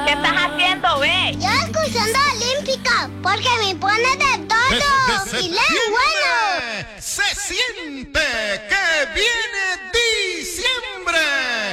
¿Qué estás haciendo, ve? Yo escuchando Olímpica, porque me pone de todo. Y lee bueno. Se siente que